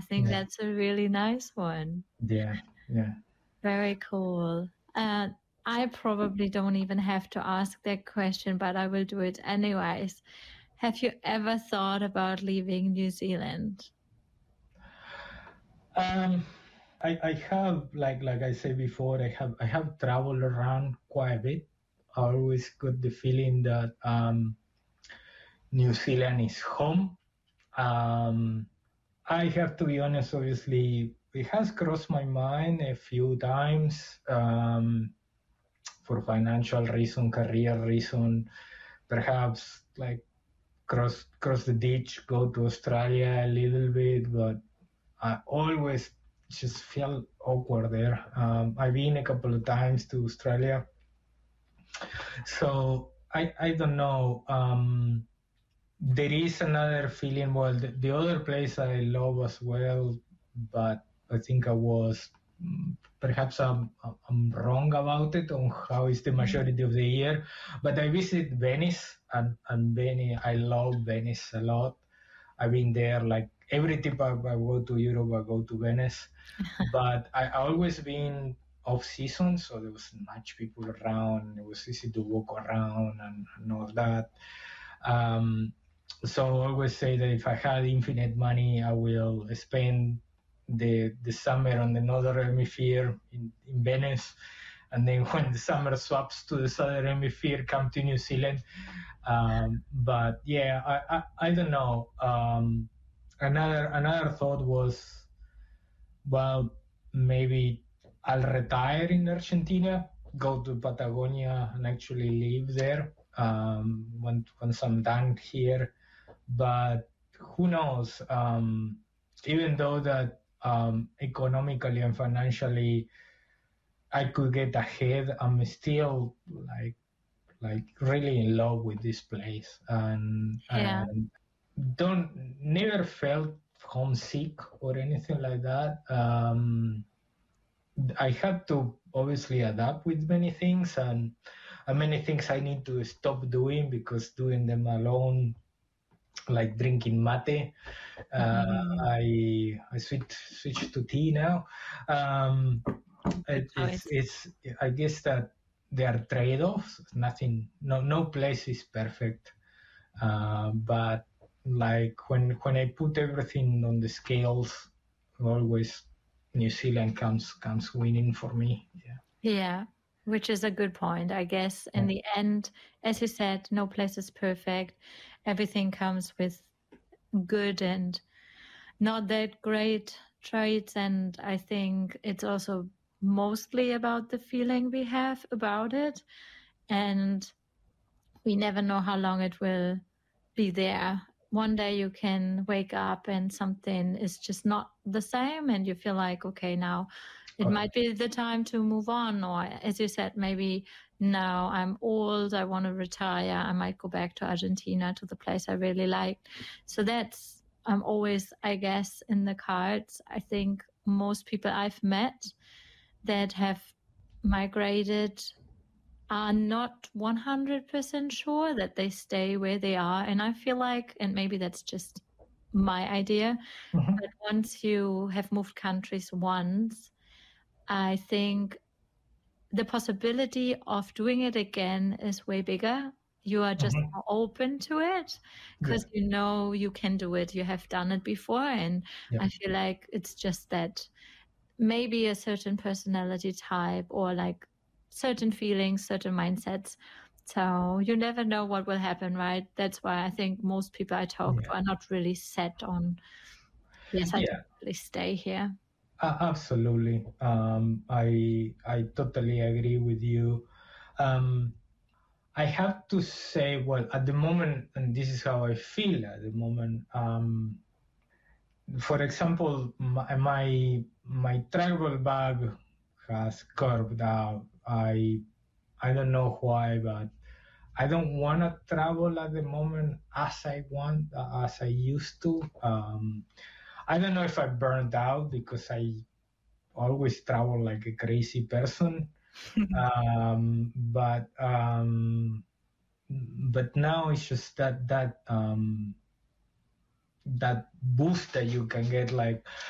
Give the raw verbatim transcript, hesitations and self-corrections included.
think Yeah. that's a really nice one. Yeah, yeah. Very cool. Uh, I probably don't even have to ask that question, but I will do it anyways. Have you ever thought about leaving New Zealand? Um, I, I have like like I said before, I have I have traveled around quite a bit. I always got the feeling that um, New Zealand is home. Um, I have to be honest. Obviously, it has crossed my mind a few times um, for financial reason, career reason, perhaps like cross cross the ditch, go to Australia a little bit, but I always just feel awkward there. Um, I've been a couple of times to Australia, so I I don't know. Um, there is another feeling. Well, the, the other place I love as well, but I think I was mm, perhaps I'm I'm wrong about it on how is the majority of the year. But I visit Venice, and and Venice, I love Venice a lot. I've been there like every trip I, I go to Europe, I go to Venice. But I always been off season, so there was much people around. It was easy to walk around and, and all that. Um, so I always say that if I had infinite money, I will spend the the summer on the northern hemisphere in, in Venice, and then when the summer swaps to the southern hemisphere, come to New Zealand. Um, but yeah, I, I, I don't know. Um, another another thought was, well, maybe I'll retire in Argentina, go to Patagonia, and actually live there um, when, once I'm done here. But who knows? Um, even though that um, economically and financially I could get ahead, I'm still like like really in love with this place, and Yeah. and don't never felt homesick or anything like that. Um, I had to obviously adapt with many things, and, and many things I need to stop doing because doing them alone, like drinking mate, uh, Mhm. I I switch switch to tea now. Um, Good it, it's choice. it's I guess that there are trade-offs. Nothing, no no place is perfect, uh, but like when when I put everything on the scales, always New Zealand comes comes winning for me. Yeah. Yeah, which is a good point. I guess in Yeah. the end, as you said, no place is perfect. Everything comes with good and not that great traits. And I think it's also mostly about the feeling we have about it. And we never know how long it will be there. One day you can wake up and something is just not the same, and you feel like, okay, now it Okay. might be the time to move on. Or, as you said, maybe now I'm old, I want to retire, I might go back to Argentina, to the place I really liked. So that's um, always, I guess, in the cards. I think most people I've met that have migrated are not one hundred percent sure that they stay where they are. And I feel like, and maybe that's just my idea, Mhm. but once you have moved countries once, I think the possibility of doing it again is way bigger. You are just Mhm. more open to it Yeah. because you know you can do it. You have done it before. And Yeah. I feel like it's just that maybe a certain personality type or like certain feelings, certain mindsets. So you never know what will happen, right? That's why I think most people I talk to Yeah. are not really set on, yes, I Yeah. definitely stay here. Uh, absolutely. Um, I I totally agree with you. Um, I have to say, well, at the moment, and this is how I feel at the moment. Um, for example, my my, my travel bag has curved out. I I don't know why, but I don't want to travel at the moment as I want, uh, as I used to. Um, I don't know if I burned out because I always travel like a crazy person. Um, but um, but now it's just that that um, that boost that you can get. Like